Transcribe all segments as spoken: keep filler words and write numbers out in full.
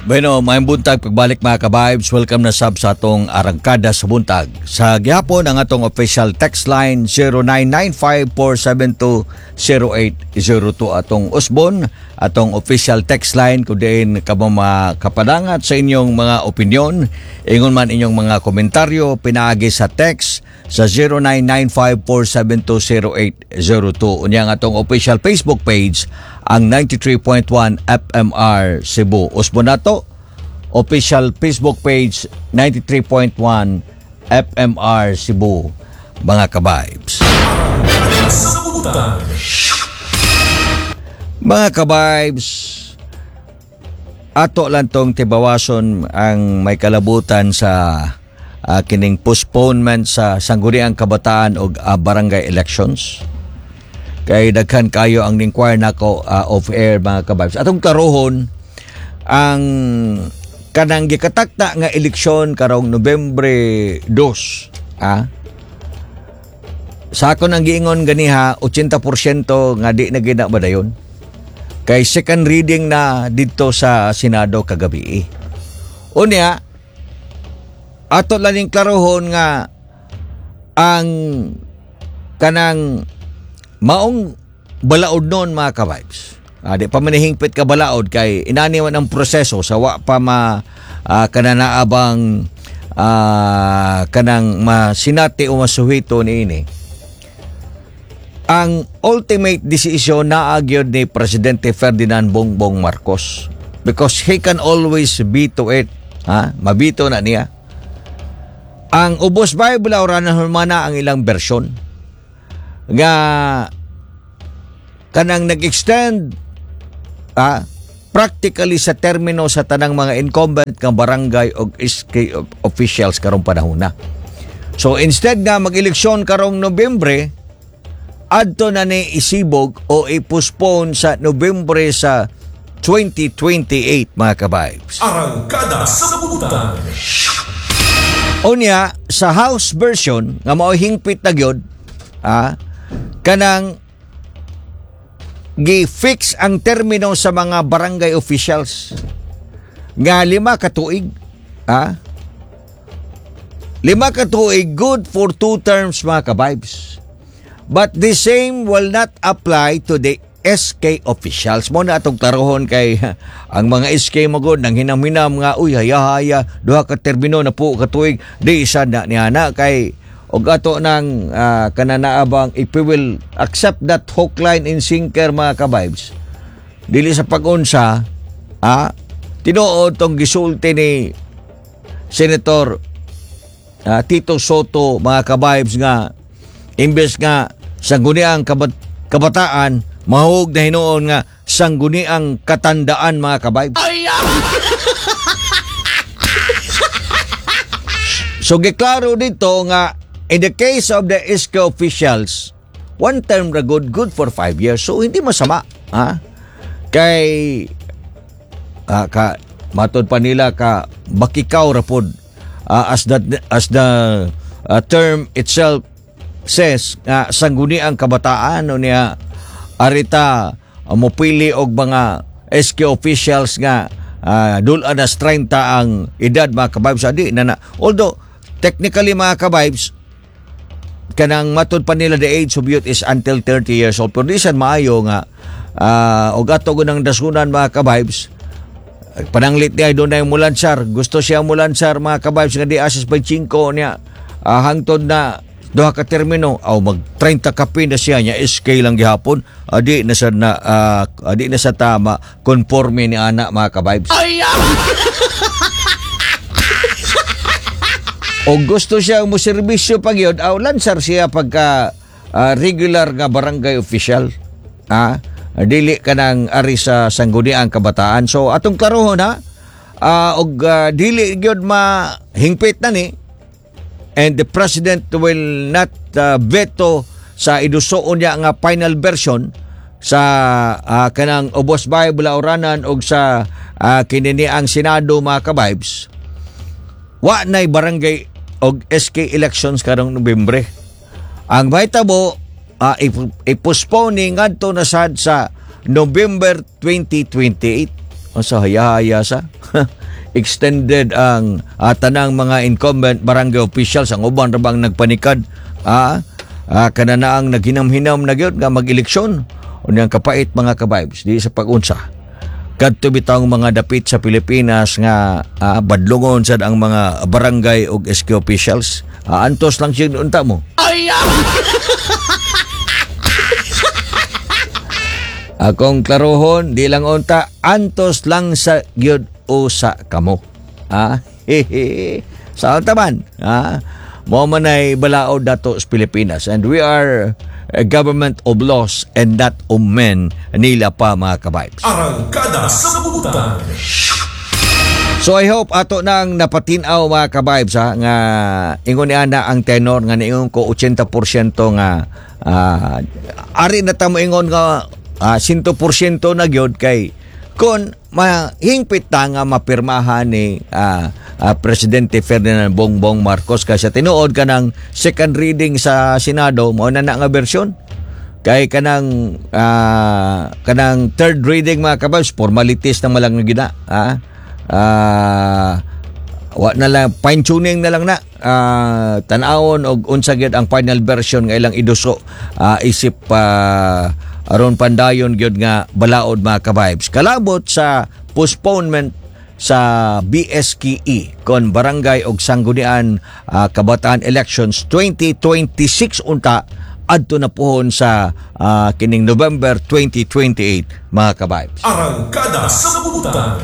Bueno, mayang buntag pagbalik mga ka-vibes. Welcome na sab sa atong arangkada sa buntag. Sa gihapon ang atong official text line zero nine nine five four seven two zero eight zero two atong usbon, atong official text line kung diin kamo makapadangat sa inyong mga opinion, ingon man inyong mga komentaryo pinaagi sa text sa zero nine nine five four seven two zero eight zero two. Unya ang atong official Facebook page ang ninety-three point one F M R Cebu. Usbon nato official Facebook page ninety-three point one F M R Cebu, mga ka-vibes. Mga ka-vibes, ato lang tong tibawason ang may kalabutan sa uh, kining postponement sa sangguniang kabataan o uh, barangay elections. Kay daghan kayo ang inquire nako uh, off-air mga ka-vibes. Atong karohon ang kanang gikatakta nga eleksyon karong Nobyembre dos. Ah? Sa ako nang giingon ganiha, eighty percent nga di na gina ba dayon? Kay second reading na dito sa Senado kagabi. Unya, ato lang klarohon nga ang kanang maong balaod noon mga ka-vibes. Ah, di pa manihingpit ka balaod kay inaniwan ang proseso sa wa pa ma uh, kananaabang uh, kanang masinati o masuhito ni ini. Ang ultimate decision na agyod ni Presidente Ferdinand Bongbong Marcos because he can always veto it. Ha? Mabito na niya. Ang ubos Bible oranan humana ang ilang bersyon nga kanang nag-extend ah, practically sa termino sa tanang mga incumbent ng barangay o S K officials karong panahon na. So instead nga mag-eleksyon karong Nobyembre, adto na ni isibog o i-postpone sa Nobyembre sa twenty twenty-eight mga ka-vibes. Arangkada sa buntag. Unya, sa House version nga mao hingpit na gyud, ah, kanang gi-fix ang termino sa mga barangay officials nga lima ka tuig. Ah? Lima ka tuig, good for two terms mga ka-vibes. But the same will not apply to the S K officials. Mo na atong taruhon kay ang mga S K magod nang hinam-hinam nga uy haya-haya duha ka termino na po ka tuig di isa na niana kay og ato nang uh, kananaabang if we will accept that hook, line, and sinker mga ka-vibes, dili sa pag-unsa, ah, tinuod tong gisulti ni Senator uh, Tito Soto mga ka-vibes nga imbes nga sangguniang kabat- kabataan, mahug na hinuon nga sangguniang katandaan mga ka-vibes. So giklaro dito nga in the case of the S K officials, one term ra good, good for five years. So, hindi masama. Ha? Kay, uh, ka, matod pa nila ka, bakikaw ra pod. Uh, as the, as the uh, term itself says, uh, sangguni ang kabataan, o niya, arita, uh, mupili og mga S K officials nga, uh, dulan na thirty ang edad mga ka-vibes. Adi, na na. Although, technically mga ka-vibes, kanang matod pa nila the age of youth is until thirty years old. Pero di san maayo nga uh, og ato gunang dasunan mga ka-vibes pananglit niya doon na yung mulansar. Gusto siya mulansar mga ka-vibes nga di asas by cinco niya uh, hangtod na duha ka termino aw mag thirty kapin na siya niya S K lang gihapon. Adi na sa na uh, adi na sa tama conforme ni ana mga ka-vibes. O gusto siya mo serbisyo pag yun, aw lansar siya pagka uh, regular nga barangay official. Ah, dili ka nang ari sa sangguniang kabataan. So atong karohon ha, uh, og uh, dili gyud mahingpit na ni, and the president will not uh, veto sa idusoon niya nga final version sa uh, kanang ubos Bible oranan og sa uh, kinini ang Senado mga ka-vibes. Wa nay barangay og S K elections karong Nobyembre. Ang mahitabo uh, i-postpone ngadto na sad sa November twenty twenty-eight. Asa haya-haya sa extended ang uh, tanang mga incumbent barangay officials ang uban ra bang nagpanikad ah uh, kana na ang naghinam-hinam na gyud nga mag-eleksyon unyang kapait mga ka-vibes di sa pag-unsa kadto bitang mga dapit sa Pilipinas nga uh, badlongon sad ang mga barangay ug S K officials uh, antos lang siya unta mo akong klarohon di lang unta antos lang sa gyud usa kamo ah hehe sa taman ah mo man ay balaod dato sa Pilipinas and we are a government of laws and not of men nila pa mga ka-vibes. Arangkada sa Butan. So I hope ato nang napatinaw mga ka-vibes ha, nga ingon ni ana ang tenor nga niingon ko eighty percent nga uh, ari na ta mo ingon nga uh, one hundred percent na gyud kay kun mahingpit ta nga mapirmahan ni uh, uh, Presidente Ferdinand Bongbong Marcos kasi tinuod ka ng second reading sa Senado mo na na nga bersyon kay kanang uh, kanang third reading mga kababs formalities na malang gina ah uh, wa na lang fine tuning na lang na uh, tan-awon og unsa gyud ang final version nga ilang iduso uh, isip pa uh, aron pandayon gyud nga balaod mga ka-vibes kalabot sa postponement sa B S K E kon barangay og sanggunian uh, kabataan elections twenty twenty-six unta adto na pohon sa uh, kining November twenty twenty-eight mga ka-vibes. Arangkada sa Butan.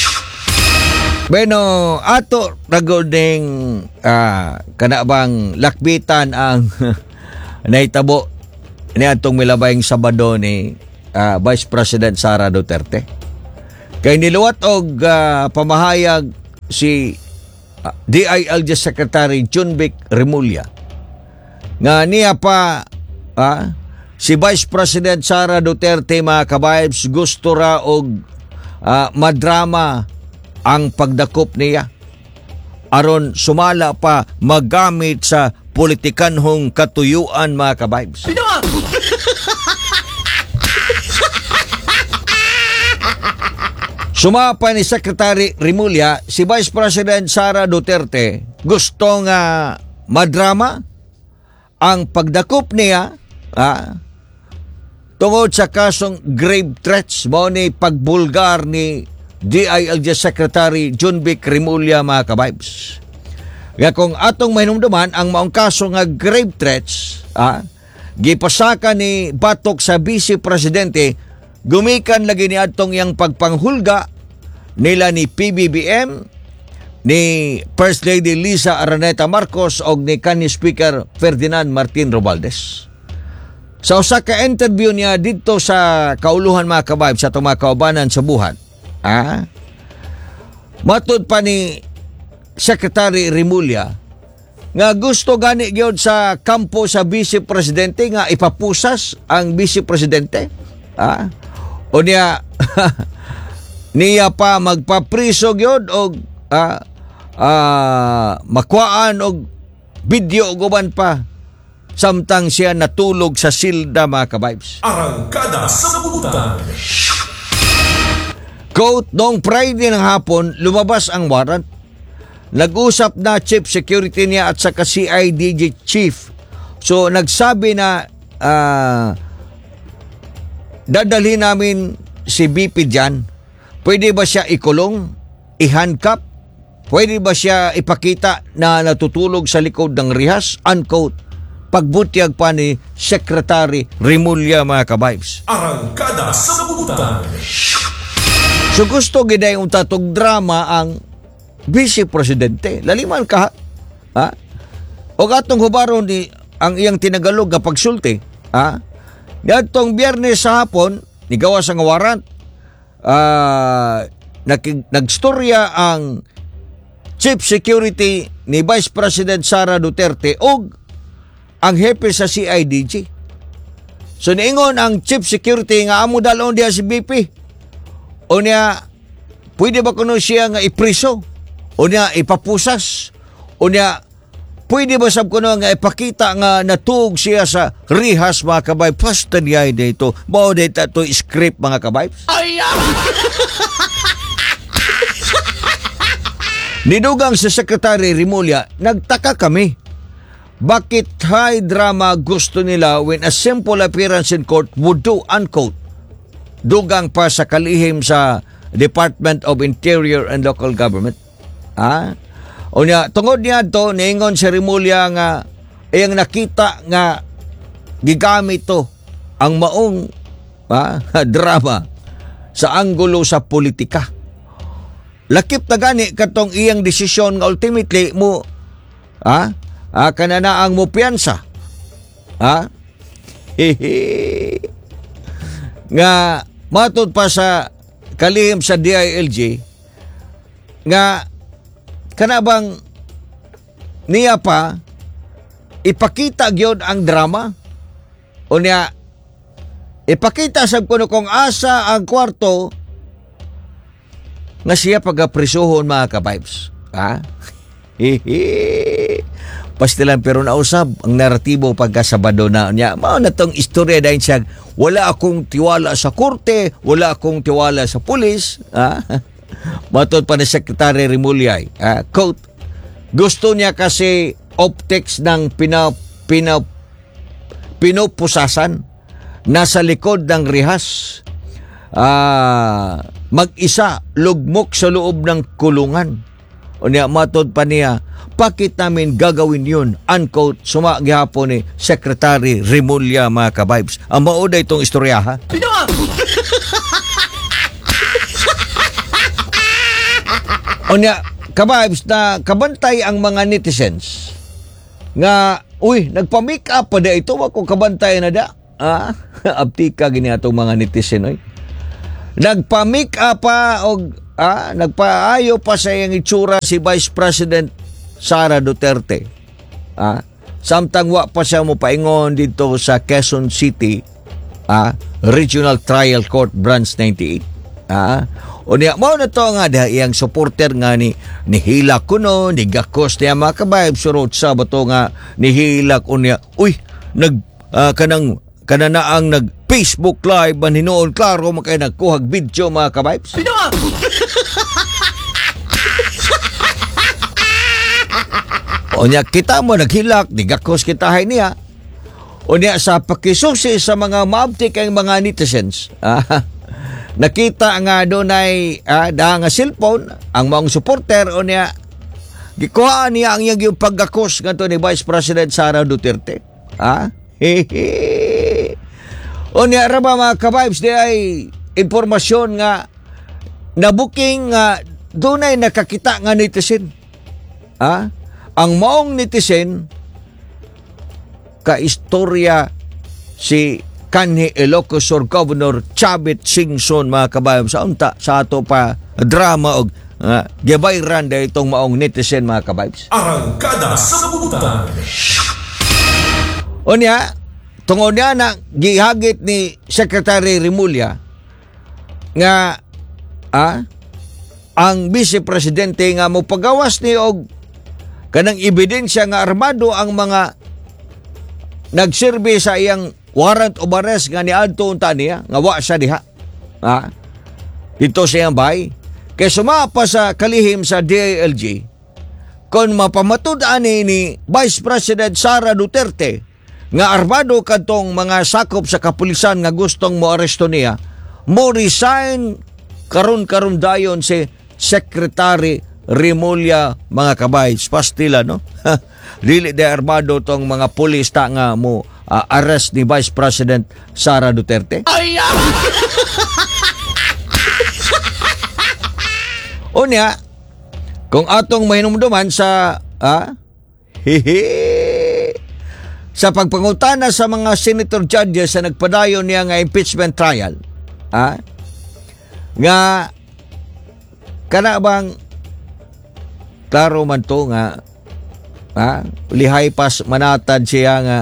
Bueno, ato ragoding uh, kana bang lakbitan ang naitabo ni atong milabayng Sabado ni uh, Vice President Sara Duterte. Kay niluwat og uh, pamahayag si uh, D I L G Secretary Junvic Remulla nga niya pa uh, si Vice President Sara Duterte mga ka-vibes gusto ra og uh, madrama ang pagdakop niya aron sumala pa magamit sa politikanhong katuyuan mga ka-vibes. Sumapa ni Secretary Remulla, si Vice President Sara Duterte gusto nga madrama ang pagdakop niya ah, tungod sa kasong grave threats mo ni pagbulgar ni D I L G Secretary Junvic Remulla mga ka-vibes. Nga kung atong mahinumduman ang maong kaso nga grave threats ah, gipasaka ni batok sa Vice Presidente gumikan lagi ni atong yang pagpanghulga nila ni P B B M, ni First Lady Lisa Araneta Marcos o ni kanhi Speaker Ferdinand Martin Romualdez. Sa usa ka interview niya dito sa kauluhan mga ka-vibes sa mga kaubanan sa buhat, ah, matud pa ni Secretary Remulla nga gusto gani gyud sa kampo sa Vice Presidente nga ipapusas ang Vice Presidente. Ah, o niya niya pa magpapriso gyud og ah, ah, makuhaan og video guban pa samtang siya natulog sa silda mga ka-vibes. Arangkada sa Butan. Quote, noong Friday ng hapon, lumabas ang warrant. Nag-usap na Chief Security niya at saka C I D G Chief. So, nagsabi na uh, dadalhin namin si B P dyan. Pwede ba siya ikulong, i-handcuff? Pwede ba siya ipakita na natutulog sa likod ng rihas? Unquote. Pagbutyag pa ni Secretary Remulla mga ka-vibes. Arangkada sa Butan. So gusto giday yung tatog drama ang Vice Presidente. Laliman ka ha? O atong hubaron ni ang iyang tinagalog nga pagsulti. Ha? Gatong Biyernes sa hapon, nigawa sa warrant. Uh, nag- nagstorya ang Chief Security ni Vice President Sara Duterte o ang hepe sa C I D G. So niingon ang Chief Security nga amo dalon diha si B P. O niya, pwede ba kuno siya nga ipriso? O niya, ipapusas? O niya, pwede ba sab kuno nga ipakita nga natug siya sa rihas mga kabay? Pasta niya dito. Bao dito ito script mga kabay? Ay! Nidugang sa Secretary Rimulya, nagtaka kami. Bakit high drama gusto nila when a simple appearance in court would do, unquote. Dugang pa sa kalihim sa Department of Interior and Local Government. Ha? O niya, tungod niya to, niingon si Rimulya nga, iyang nakita nga, gigamit to, ang maong ha, drama sa anggulo sa politika. Lakip na gani katong iyang desisyon nga ultimately mo, ha? Ah, kananaang mo piyansa. Ha? Nga matod pa sa kalihim sa D I L G nga kanabang niya pa ipakita gyud ang drama o niya ipakita sab kuno kung asa ang kwarto nga siya pagaprisuhon mga ka-vibes. Ha? Pastilan pero nausab ang naratibo pagkasabado na niya. Mao na tong istorya dahil siya, wala akong tiwala sa korte, wala akong tiwala sa pulis. Ha? Matod pa ni Secretary Rimulya. Ha? Quote, gusto niya kasi optics ng pina, pina, pinupusasan nasa likod ng rihas. Ah, mag-isa, lugmok sa loob ng kulungan. O niya, matod pa niya, bakit namin gagawin yun? Unquote, sumagihapon ni Secretary Rimulya mga ka-vibes. Ang mauda itong istorya, ha? O niya, ka-vibes na kabantay ang mga netizens nga, uy, nagpa-make up pa da ito, ako kabantay na da. Ah, abtika gini atong mga netizen, oy. Nagpa-make up pa o ah, nagpaayo pa sa iyang itsura si Vice President Sara Duterte. Ah, samtang wa pa siya mo paingon dito sa Quezon City ah, Regional Trial Court Branch ninety-eight. Ah, o niya, mao na to nga da iyang supporter nga ni nihilak kuno, ni gakos niya mga kabayb surot sa bato nga nihilak o niya, uy, nag ah, kanang kananaang nag Facebook Live man hinoon klaro makay nagkuhag video mga kabibes. O niya, kita mo naghilak, nigakos kitahay niya. O niya, sa pakisusi sa mga maabtik ang mga netizens, ah, nakita nga doon ay ah, dahang nga cellphone, ang mga supporter, o niya, gikuhaan niya ang iyang yung paggakos nga to ni Vice President Sara Duterte. Ah, hehe. O niya, raba mga ka-vibes, di ay informasyon nga nabuking nga doon ay nakakita nga netizen. Ah, ang maong netizen kaistorya si kanhi Ilocos Sur Governor Chavit Singson mga kabayan sa unta sa ato pa drama og uh, gibayran da itong maong netizen mga kabayans. Arangkada sa Sabugutan. Unya, tungod niya na gihagit ni Secretary Rimulya nga ah, ang Vice Presidente nga mo pagawas ni og kanang ebidensya nga armado ang mga nagserbe sa iyang warrant of arrest nga niadto unta niya nga wa siya diha. Ha? Dito sa iyang bahay. Kaya sumapa sa kalihim sa D I L G kung mapamatud-an ni Vice President Sara Duterte nga armado kadtong mga sakop sa kapulisan nga gustong mo aresto niya, mo resign karon-karon dayon si Secretary Rimulya mga kabay, pastila no? Dili de armado tong mga pulis ta nga mo uh, arrest ni Vice President Sara Duterte. Ay! Unya, kung atong mahinumduman sa ah, hihi, sa pagpangutana sa mga senator judges sa nagpadayon niya nga impeachment trial, ah, nga kana bang klaro man to nga ha, lihay pas manatad siya nga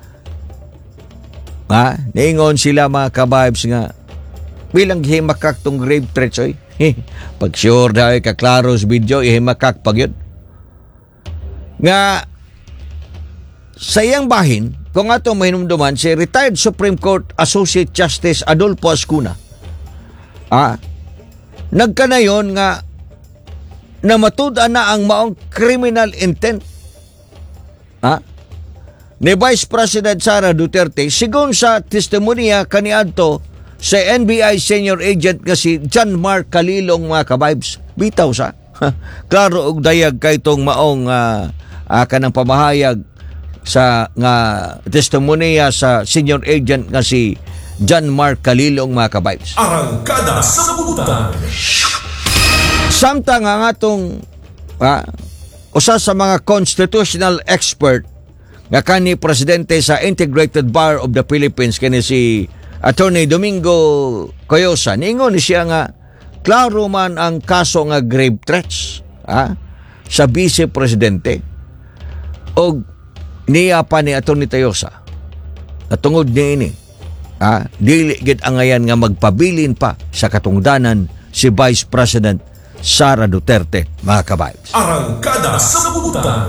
ha, niingon sila mga kabibes nga bilang himakak tong grave threats oy. Pag sure dahil kaklaro sa video ihimakak pag yun nga sa iyang bahin kung ato mahinumduman si retired Supreme Court Associate Justice Adolfo Ascuna ah, nagkanayon nga na matud-an na ang maong criminal intent ha ni Vice President Sara Duterte sigon sa testimonya kaniadto sa N B I senior agent nga si John Mark Calilong mga ka-vibes. Bitaw sa klaro og dayag kay tong maong uh, uh, kanang pamahayag sa nga testimonya sa senior agent nga si John Mark Calilong mga ka-vibes. Arangkada sa Butan. Samtang ang atong uh, usa sa mga constitutional expert nga kani presidente sa Integrated Bar of the Philippines kani si Attorney Domingo Coyosa, ningon ni siya nga klaro man ang kaso nga grave threats ha, sa vice presidente og niya pa ni Attorney Coyosa at tungod ni ini ha, dili gid angayan nga magpabilin pa sa katungdanan si Vice President Sara Duterte mga ka-vibes. Arangkada sa Butan.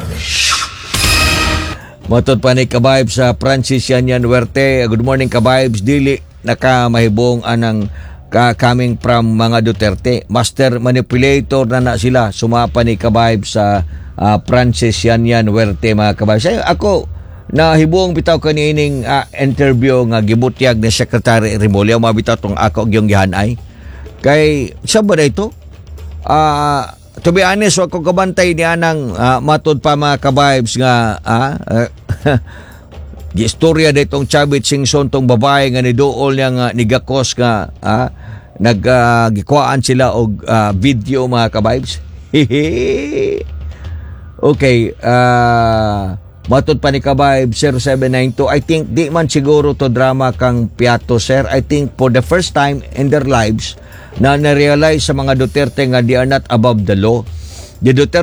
Matod pa ni ka-vibes sa Francis Yanyan Huerte. Good morning ka-vibes. Dili nakamahibong anang ka coming from mga Duterte. Master manipulator na na sila. Sumapa ni ka-vibes sa uh, Francis Yanyan Huerte mga ka-vibes. Ay, ako nahibong bitaw kanining uh, interview nga gibutyag ni Secretary Remulla. Mabitaw tong ako yung gihanay. Kay sa ba na ito? Ah... Uh, To be honest, wag ko kabantay ni anang uh, matod pa mga ka-vibes nga ah, uh, istorya ditong Chavit Singson tong babae nga ni Dool niya nga nigakos nga ah, nag-gikwaan uh, sila og uh, video mga ka-vibes. Okay, uh, matod pa ni ka-vibes zero seven nine two. I think di man siguro to drama kang piato sir. I think for the first time in their lives na na-realize sa mga Duterte nga they are not above the law. The Duterte